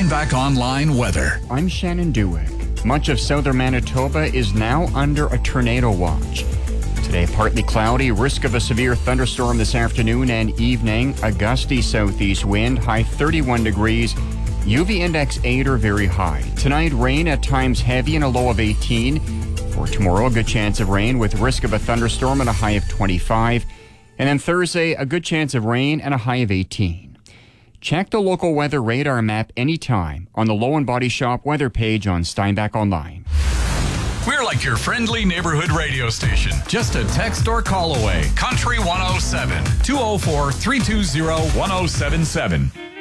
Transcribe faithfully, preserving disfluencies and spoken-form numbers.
Steinbach Online weather. I'm Shannon Dewick. Much of southern Manitoba is now under a tornado watch. Today, partly cloudy, risk of a severe thunderstorm this afternoon and evening. A gusty southeast wind, high thirty-one degrees. U V index eight or very high. Tonight, rain at times heavy and a low of eighteen. For tomorrow, a good chance of rain with risk of a thunderstorm and a high of twenty-five. And then Thursday, a good chance of rain and a high of eighteen. Check the local weather radar map anytime on the Low and Body Shop weather page on Steinbach Online. We're like your friendly neighborhood radio station. Just a text or call away. Country one oh seven, two oh four, three two zero, one oh seven seven.